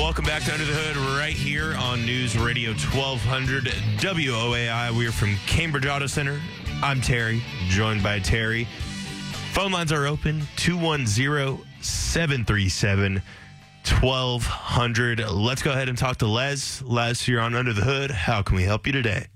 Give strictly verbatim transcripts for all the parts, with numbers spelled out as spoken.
Welcome back to Under the Hood right here on News Radio twelve hundred W O A I. We are from Cambridge Auto Center. I'm Terry, joined by Terry. Phone lines are open, two one zero, seven three seven, one two zero zero. Let's go ahead and talk to Les. Les, you're on Under the Hood. How can we help you today?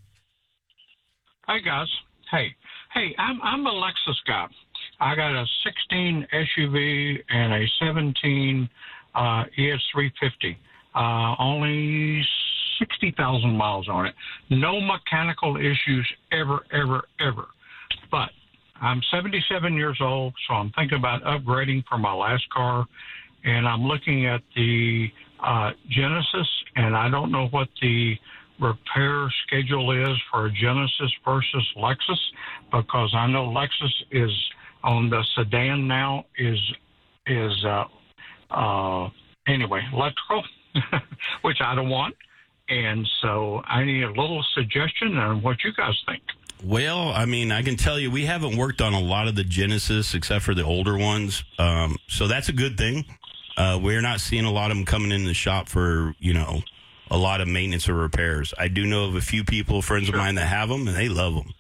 Hi, guys. Hey. Hey, I'm, I'm a Lexus guy. I got a sixteen S U V and a seventeen uh, E S three fifty. Uh, only sixty thousand miles on it. No mechanical issues ever, ever, ever. But I'm seventy-seven years old, so I'm thinking about upgrading for my last car. And I'm looking at the uh, Genesis, and I don't know what the repair schedule is for a Genesis versus Lexus, because I know Lexus is on the sedan now is is uh, uh, anyway electrical, which I don't want, and so I need a little suggestion on what you guys think. Well, I mean, I can tell you we haven't worked on a lot of the Genesis except for the older ones, um, so that's a good thing. Uh, we're not seeing a lot of them coming in the shop for, you know, a lot of maintenance or repairs. I do know of a few people, friends Sure. of mine, that have them, and they love them.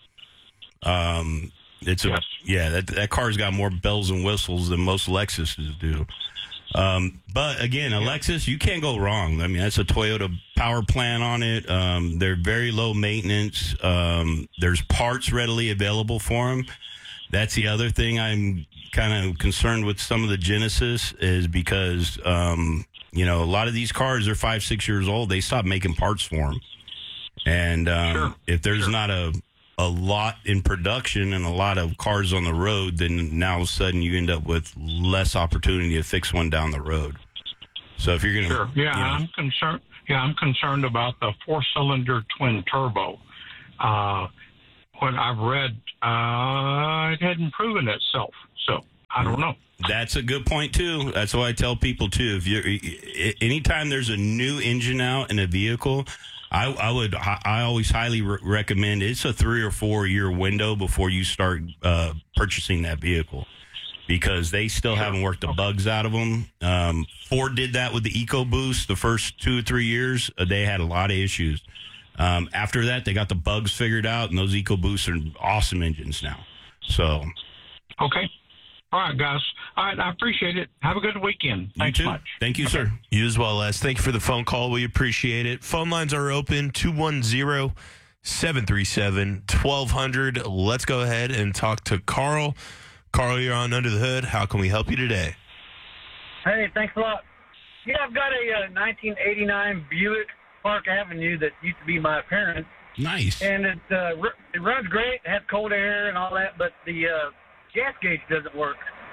Um, it's a Yes. yeah, that that car's got more bells and whistles than most Lexuses do. Um, but again, a Lexus, you can't go wrong. I mean, that's a Toyota power plant on it. Um, they're very low maintenance. Um, there's parts readily available for them. That's the other thing I'm kind of concerned with some of the Genesis is because, um, you know, a lot of these cars are five, six years old. They stopped making parts for them. And um, Sure. if there's Sure. not a, a lot in production and a lot of cars on the road, then now all of a sudden you end up with less opportunity to fix one down the road. So if you're going to... Sure. Yeah, you know, I'm concerned. Yeah, I'm concerned about the four-cylinder twin turbo. Uh, what I've read, uh, it hadn't proven itself. So I don't know. That's a good point too. That's why I tell people too. If you're, anytime there's a new engine out in a vehicle, I, I would, I always highly re- recommend it's a three or four year window before you start uh, purchasing that vehicle, because they still Sure. haven't worked the Okay. bugs out of them. Um, Ford did that with the EcoBoost the first two or three years. Uh, they had a lot of issues. Um, after that, they got the bugs figured out, and those EcoBoosts are awesome engines now. So, Okay. All right, guys. All right, I appreciate it. Have a good weekend. Thanks you too. much. Thank you, Okay. sir. You as well, Les. Thank you for the phone call. We appreciate it. Phone lines are open, two one zero, seven three seven, one two zero zero. Let's go ahead and talk to Carl. Carl, you're on Under the Hood. How can we help you today? Hey, thanks a lot. Yeah, I've got a uh, nineteen eighty-nine Buick Park Avenue that used to be my parents, Nice. and it uh, r- it runs great. It has cold air and all that, but the uh, gas gauge doesn't work.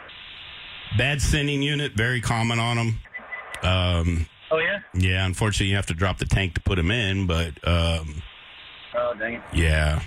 Bad sending unit, very common on them. Um, Oh yeah. yeah, unfortunately, you have to drop the tank to put them in, but um, Oh dang it. yeah.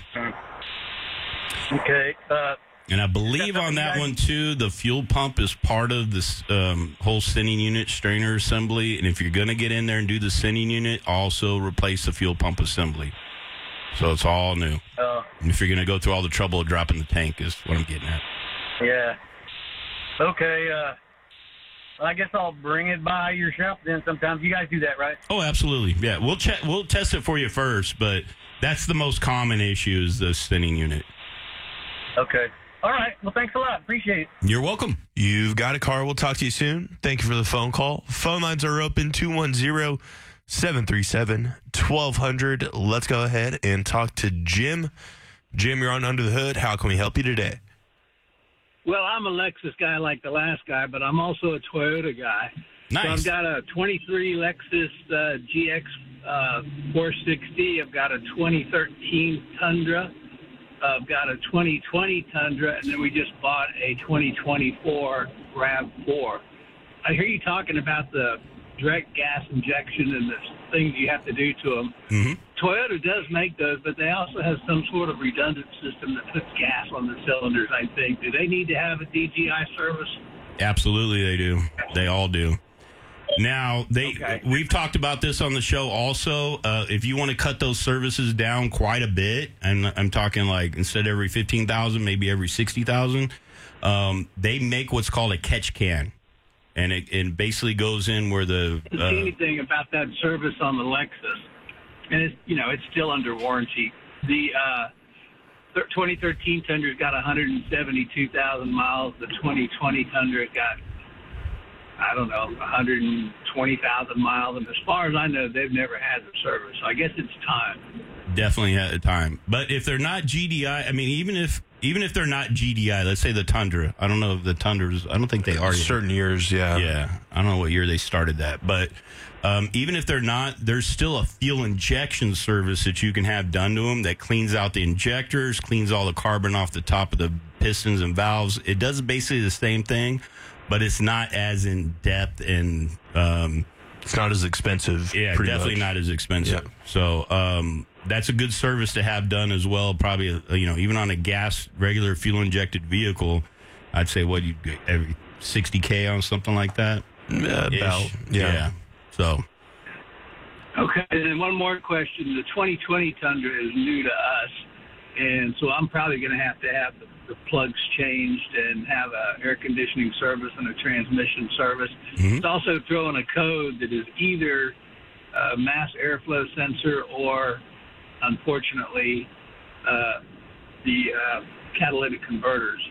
Okay. Uh, And I believe on that one too, the fuel pump is part of this um, whole sending unit strainer assembly. And if you're going to get in there and do the sending unit, also replace the fuel pump assembly. So it's all new. uh, And if you're going to go through all the trouble of dropping the tank, is what I'm getting at. yeah. Okay. Uh, well, I guess I'll bring it by your shop then. Sometimes you guys do that, right? Oh, absolutely. Yeah, we'll check. We'll test it for you first, but that's the most common issue is the sending unit. Okay. All right. Well, thanks a lot. Appreciate it. You're welcome. You've got a car. We'll talk to you soon. Thank you for the phone call. Phone lines are open, two one zero, seven three seven, one two zero zero. Let's go ahead and talk to Jim. Jim, you're on Under the Hood. How can we help you today? Well, I'm a Lexus guy like the last guy, but I'm also a Toyota guy. Nice. So I've got a twenty-three Lexus uh, G X uh, four sixty. I've got a twenty thirteen Tundra. I've got a twenty twenty Tundra, and then we just bought a twenty twenty-four RAV four. I hear you talking about the direct gas injection and the things you have to do to them. Mm-hmm. Toyota does make those, but they also have some sort of redundant system that puts gas on the cylinders, I think. Do they need to have a D G I service? Absolutely, they do. They all do. Now, they Okay. we've talked about this on the show also. Uh, if you want to cut those services down quite a bit, and I'm talking like instead of every fifteen thousand, maybe every sixty thousand, um, they make what's called a catch can. and it, it basically goes in where the. I didn't Uh, see anything about that service on the Lexus, and it's you know it's still under warranty. The uh, twenty thirteen Tundra's got one hundred seventy-two thousand miles. The twenty twenty Tundra got, I don't know, one hundred twenty thousand miles. And as far as I know, they've never had the service. So I guess it's time. Definitely at a time. But if they're not G D I, I mean, even if even if they're not G D I, let's say the Tundra. I don't know if the Tundras, I don't think they are yet. Certain years, yeah. Yeah. I don't know what year they started that. But um, even if they're not, there's still a fuel injection service that you can have done to them that cleans out the injectors, cleans all the carbon off the top of the pistons and valves. It does basically the same thing, but it's not as in depth and um, It's not as expensive. yeah, pretty definitely much. not as expensive. Yeah. So um, that's a good service to have done as well. Probably, uh, you know, even on a gas, regular fuel injected vehicle, I'd say what you get every sixty K on something like that. Uh, about, Ish. yeah. So Okay, and then one more question. The twenty twenty Tundra is new to us, and so I'm probably going to have to have the, the plugs changed and have a air conditioning service and a transmission service. Mhm. It's also throwing a code that is either a mass airflow sensor or, unfortunately, uh, the uh, catalytic converters.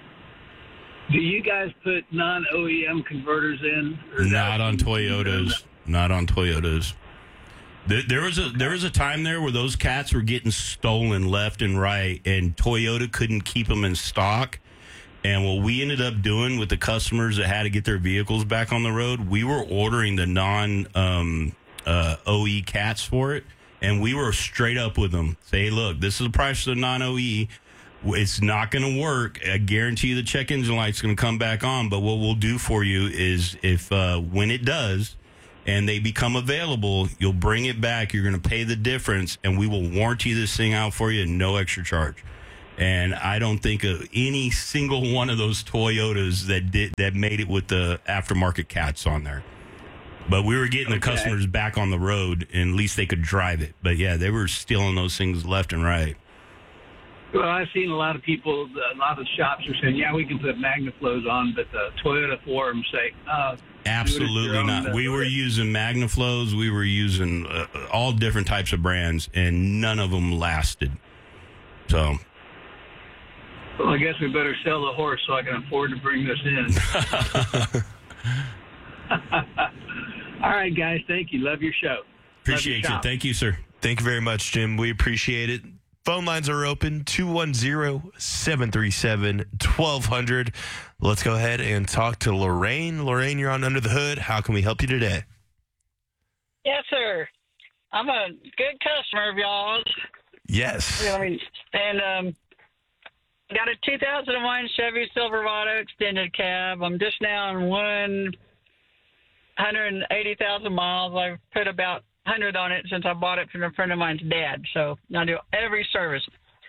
Do you guys put non-O E M converters in? Or is that not on something you do? Toyotas. Not on Toyotas. There, there was a there was a time there where those cats were getting stolen left and right, and Toyota couldn't keep them in stock. And what we ended up doing with the customers that had to get their vehicles back on the road, we were ordering the non um, uh, O E cats for it, and we were straight up with them. Say, hey, look, this is the price of the non O E. It's not going to work. I guarantee you the check engine light's going to come back on. But what we'll do for you is if uh, when it does and they become available, you'll bring it back. You're going to pay the difference, and we will warranty this thing out for you at no extra charge. And I don't think of any single one of those Toyotas that did that made it with the aftermarket cats on there. But we were getting the Okay. customers back on the road, and at least they could drive it. But, yeah, they were stealing those things left and right. Well, I've seen a lot of people, a lot of shops are saying, yeah, we can put MagnaFlows on, but the Toyota forums say, uh, Absolutely own, not. uh, We were using MagnaFlows. We were using uh, all different types of brands, and none of them lasted. So, well, I guess we better sell the horse so I can afford to bring this in. All right, guys. Thank you. Love your show. Love your appreciate you. shop. Thank you, sir. Thank you very much, Jim. We appreciate it. Phone lines are open, two one zero, seven three seven, one two zero zero. Let's go ahead and talk to Lorraine. Lorraine, you're on Under the Hood. How can we help you today? Yes, sir. I'm a good customer of y'all's. Yes. I mean, and um, got a two thousand one Chevy Silverado extended cab. I'm just now on one hundred eighty thousand miles. I've put about one hundred on it since I bought it from a friend of mine's dad. So I do every service.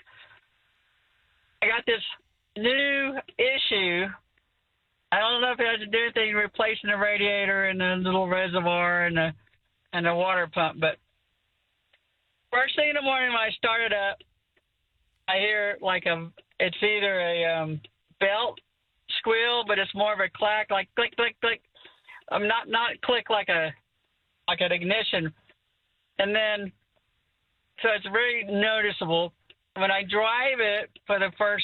I got this new issue. I don't know if it has to do with anything replacing the radiator and the little reservoir and the and the water pump, but first thing in the morning when I start it up, I hear like a, it's either a um, belt squeal, but it's more of a clack, like click, click, click. I'm not, not click like a, like an ignition. And then, so it's very noticeable. When I drive it for the first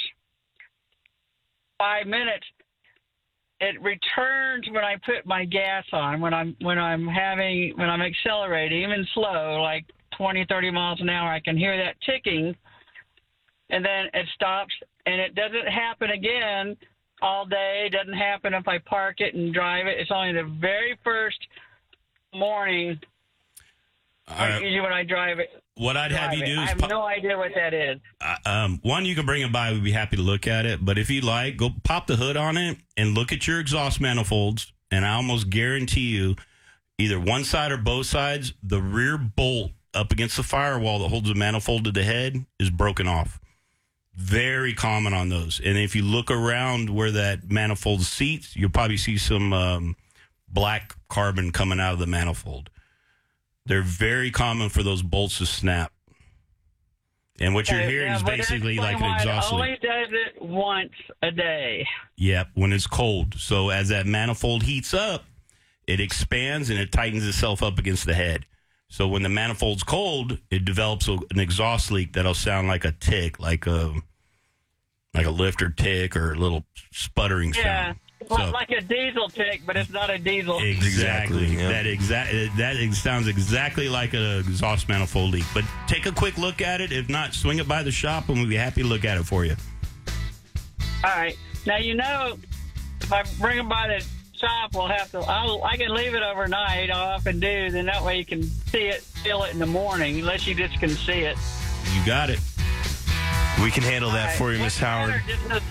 five minutes, it returns when I put my gas on, when I'm, when I'm having, when I'm accelerating, even slow, like twenty, thirty miles an hour, I can hear that ticking, and then it stops, and it doesn't happen again all day. It doesn't happen if I park it and drive it. It's only the very first morning, All right. usually when I drive it. What I'd have drive you it. do I is have pop, no idea what that is. uh, um, one, you can bring it by. We'd be happy to look at it. But if you like, go pop the hood on it and look at your exhaust manifolds. And I almost guarantee you, either one side or both sides, the rear bolt up against the firewall that holds the manifold to the head is broken off. Very common on those. And if you look around where that manifold seats, you'll probably see some um, black carbon coming out of the manifold. They're very common for those bolts to snap. And what you're Okay, hearing yeah, is but basically like explain an why exhaust It only leak. does it once a day. Yep, when it's cold. So as that manifold heats up, it expands and it tightens itself up against the head. So when the manifold's cold, it develops a, an exhaust leak that'll sound like a tick, like a like a lifter tick or a little sputtering Yeah. sound. Well, So- like a diesel tick, but it's not a diesel. Exactly. Exactly, yeah. That exact that ex- sounds exactly like an exhaust manifold leak. But take a quick look at it. If not, swing it by the shop, and we'll be happy to look at it for you. All right. Now, you know, if I bring them by the shop, we'll have to, I'll, I can leave it overnight. I often do. Then that way you can see it, feel it in the morning, unless you just can see it. You got it. We can handle that All right. for you, What's Miss Howard. better, just to-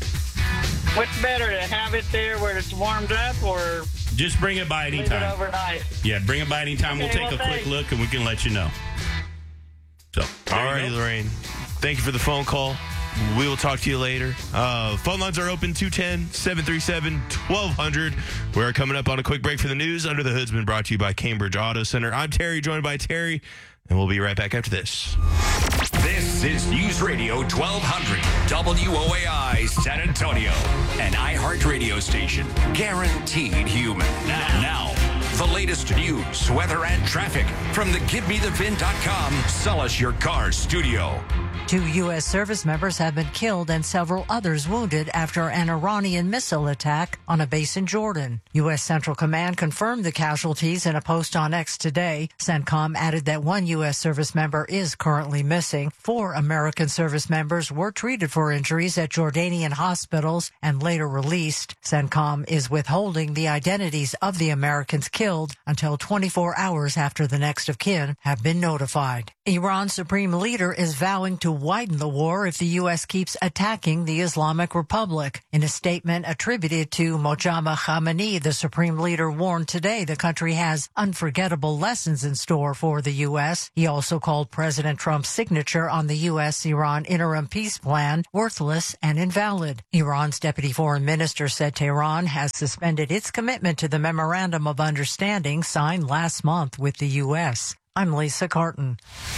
What's better, to have it there where it's warmed up, or Just bring it by leave it anytime. overnight? Yeah, bring it by anytime. We'll Okay, take well, a quick thanks. look, and we can let you know. So, there All you right, go. Lorraine. Thank you for the phone call. We will talk to you later. Uh, phone lines are open, two one zero, seven three seven, one two zero zero. We're coming up on a quick break for the news. Under the Hood's been brought to you by Cambridge Auto Center. I'm Terry, joined by Terry, and we'll be right back after this. This is News Radio twelve hundred W O A I San Antonio, an iHeart radio station guaranteed human. Now, now, the latest news, weather, and traffic from the Give Me The Vin dot com Sell Us Your Car studio. Two U S service members have been killed and several others wounded after an Iranian missile attack on a base in Jordan. U S Central Command confirmed the casualties in a post on X today. CENTCOM added that one U S service member is currently missing. Four American service members were treated for injuries at Jordanian hospitals and later released. CENTCOM is withholding the identities of the Americans killed until twenty-four hours after the next of kin have been notified. Iran's supreme leader is vowing to widen the war if the U S keeps attacking the Islamic Republic. In a statement attributed to Mojtaba Khamenei, the supreme leader warned today the country has unforgettable lessons in store for the U S. He also called President Trump's signature on the U S-Iran interim peace plan worthless and invalid. Iran's deputy foreign minister said Tehran has suspended its commitment to the Memorandum of Understanding signed last month with the U S. I'm Lisa Carton.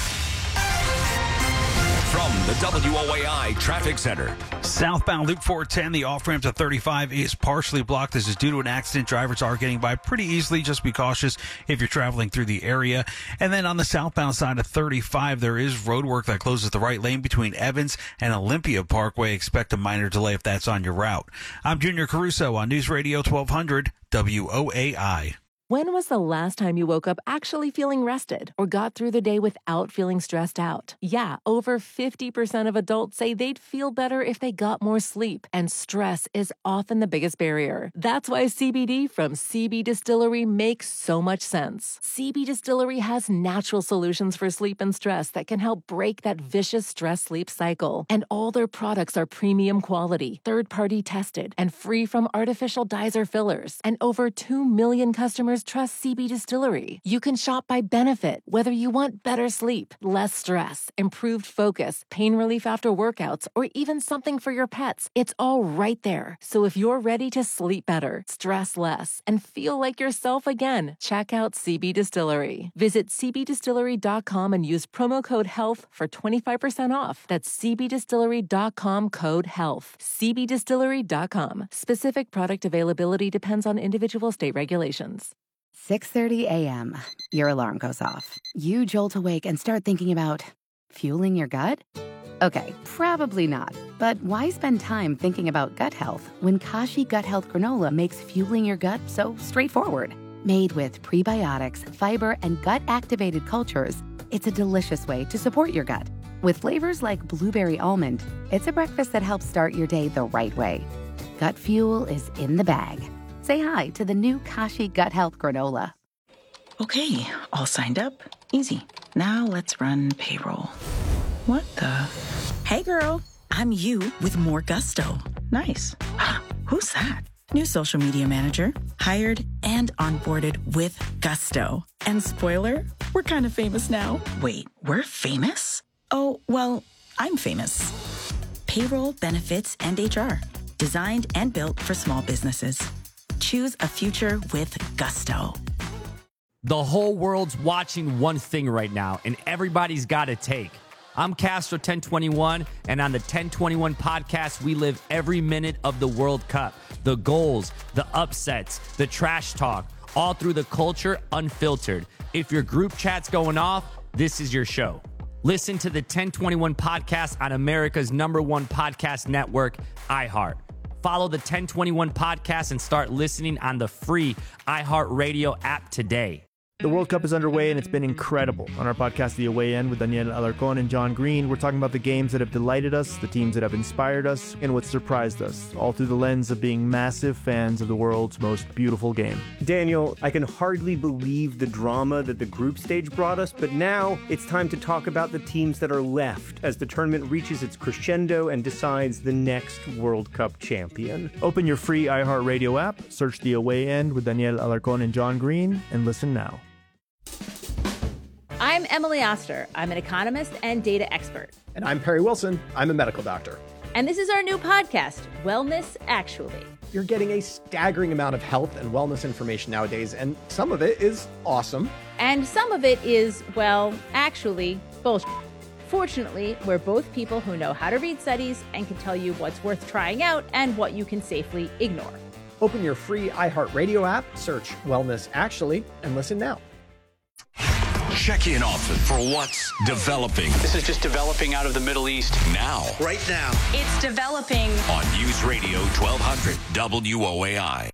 From the W O A I Traffic Center. Southbound Loop four ten, the off-ramp to thirty-five is partially blocked. This is due to an accident. Drivers are getting by pretty easily. Just be cautious if you're traveling through the area. And then on the southbound side of thirty-five, there is road work that closes the right lane between Evans and Olympia Parkway. Expect a minor delay if that's on your route. I'm Junior Caruso on News Radio twelve hundred W O A I. When was the last time you woke up actually feeling rested or got through the day without feeling stressed out? Yeah, over fifty percent of adults say they'd feel better if they got more sleep, and stress is often the biggest barrier. That's why C B D from C B Distillery makes so much sense. C B Distillery has natural solutions for sleep and stress that can help break that vicious stress-sleep cycle. And all their products are premium quality, third-party tested, and free from artificial dyes or fillers. And over two million customers trust C B Distillery. You can shop by benefit, whether you want better sleep, less stress, improved focus, pain relief after workouts, or even something for your pets. It's all right there. So if you're ready to sleep better, stress less, and feel like yourself again, check out C B Distillery. Visit C B distillery dot com and use promo code HEALTH for twenty-five percent off. That's C B distillery dot com code HEALTH. C B distillery dot com. Specific product availability depends on individual state regulations. six thirty a.m. Your alarm goes off. You jolt awake and start thinking about fueling your gut? Okay, probably not. But why spend time thinking about gut health when Kashi Gut Health Granola makes fueling your gut so straightforward? Made with prebiotics, fiber, and gut-activated cultures, it's a delicious way to support your gut. With flavors like blueberry almond, it's a breakfast that helps start your day the right way. Gut fuel is in the bag. Say hi to the new Kashi Gut Health Granola. Okay, all signed up. Easy. Now let's run payroll. What the? Hey girl, I'm you with more gusto. Nice. Who's that? New social media manager. Hired and onboarded with gusto. And spoiler, we're kind of famous now. Wait, we're famous? Oh, well, I'm famous. Payroll, benefits, and H R. Designed and built for small businesses. Choose a future with gusto. The whole world's watching one thing right now, and everybody's got a take. I'm Castro ten twenty-one, and on the ten twenty-one podcast, we live every minute of the World Cup. the goals, the upsets, the trash talk, all through the culture unfiltered. If your group chat's going off, this is your show. Listen to the ten twenty-one podcast on America's number one podcast network, iHeart. Follow the ten twenty-one podcast and start listening on the free iHeartRadio app today. The World Cup is underway, and it's been incredible. On our podcast, The Away End, with Daniel Alarcón and John Green, we're talking about the games that have delighted us, the teams that have inspired us, and what surprised us, all through the lens of being massive fans of the world's most beautiful game. Daniel, I can hardly believe the drama that the group stage brought us, but now it's time to talk about the teams that are left as the tournament reaches its crescendo and decides the next World Cup champion. Open your free iHeartRadio app, search The Away End with Daniel Alarcón and John Green, and listen now. I'm Emily Oster. I'm an economist and data expert. And I'm Perry Wilson. I'm a medical doctor. And this is our new podcast, Wellness Actually. You're getting a staggering amount of health and wellness information nowadays, and some of it is awesome. And some of it is, well, actually, bullshit. Fortunately, we're both people who know how to read studies and can tell you what's worth trying out and what you can safely ignore. Open your free iHeartRadio app, search Wellness Actually, and listen now. Check in often for what's developing. This is just developing out of the Middle East. Now. Right now. It's developing. On News Radio twelve hundred W O A I.